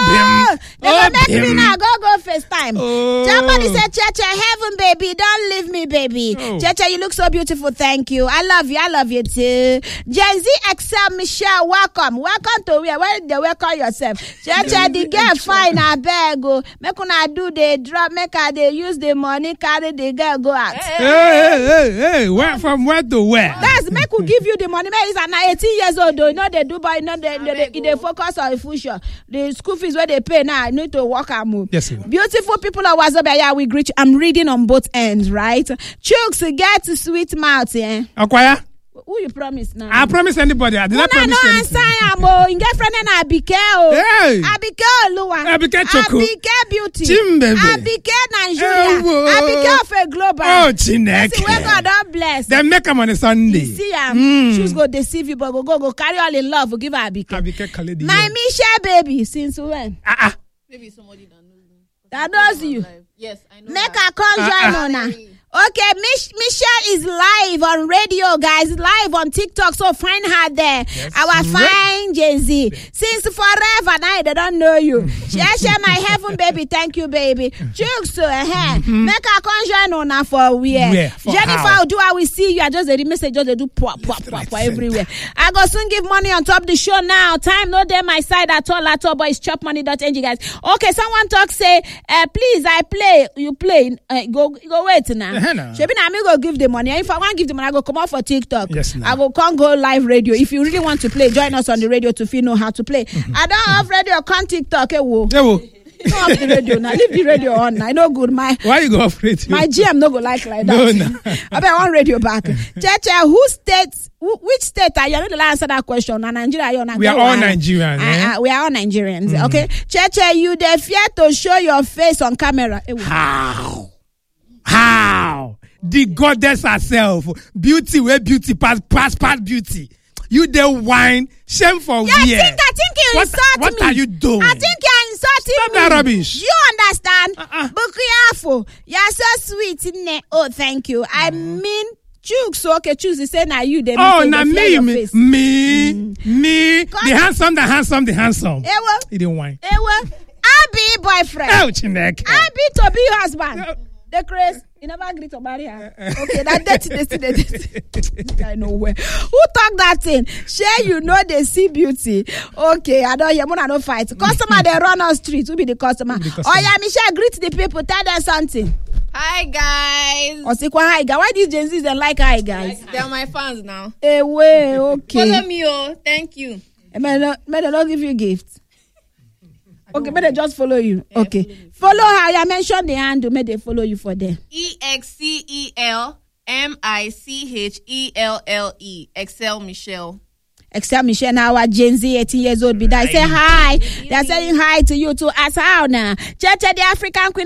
They will make me now go FaceTime. Somebody said, Cheche, heaven, baby. Don't leave me, baby. Cheche, you look so beautiful. Thank you. I love you too. Gen Z Excel Michelle, welcome to where they welcome yourself. Cheche, the girl fine, I beg go. Make una do the drop, make her they use the money, carry the girl go out. Hey, where from where to where? That's make who give you the money. Make is an 18 years old though. You know they do, but you know they focus on the future. The school fees where they pay now, I need to work and move. Yes, sir. Beautiful people of Wazobia, yeah, we greet you. I'm reading on both ends, right? Chooks get sweet mouth, yeah. Acquire? Who you promise now? I promise anybody. I did not promise anything. In girlfriend and Abike. Hey. Abike Oluwa. Abike Choco. Abike Beauty. Chimbebe. Abike Nigeria. Abike of a global. Oh, Chineke. See where God don't bless. Then make them on a Sunday. You see, shoes go deceive you, but go carry all in love. Give her Abike. Abike Kaledi. My Michelle baby, since when? Maybe somebody that knows me. That knows you. Yes, I know. Make her come join on her. Okay, Michelle is live on radio, guys. Live on TikTok, so find her there. Yes. Our fine Gen Z. Since forever now, they don't know you. Share my heaven, baby. Thank you, baby. Jokes to her hair. Make her come join on her for where? Jennifer, do I will see you? I just the message, just they do pop everywhere. I go soon give money on top the show now. Time no there my side at all, but it's chopmoney.ng, guys. Okay, someone talk say, please, I play. You play. Go wait now. Shebi na me go give the money. If I want to give the money, I go come out for TikTok. Yes, I go live radio. If you really want to play, join us on the radio to know how to play. I don't have radio, come TikTok. Don't off the radio now. Leave the radio on. I know good. Why you go off radio? My GM no go like that. No. I bet one radio back. Cheche, which state are you? I'm not to answer that question. Nigeria, we are all Nigerians. We are all Nigerians. Okay, Cheche, you dey fear to show your face on camera. How? The goddess herself. Beauty where beauty pass beauty. You the wine. Shame for yeah, weird. I think you insult me. What are you doing? I think you're insulting Stop me. that rubbish. You understand? But careful. You're so sweet, isn't it? Oh, thank you. I mean, Chooks, okay, Chooks is saying now you. Oh, now me. The handsome. He didn't whine. I be boyfriend. Oh, Chineke. I be to be husband. The Chris, you never agree to marry her. Okay, that dirty. I know where. Who talk that thing? Share, you know they see beauty. Okay, I don't hear. I no fight. Customer, they run on street. Who be the customer? Oh yeah, Michelle, greet the people. Tell them something. Hi guys. Hi guys. Why these Gen Zs don't like hi guys? They're my fans now. Okay. Follow me, thank you. May they not give you gifts. Okay, may they just follow you. Okay. Follow her. You mentioned the handle. May they follow you for them. EXCELMICHELLE. Excel Michelle. Excel Michelle, now our Gen Z 18 years old. Say hi. They're saying hi to you too. As how now? Cheche, the African Queen.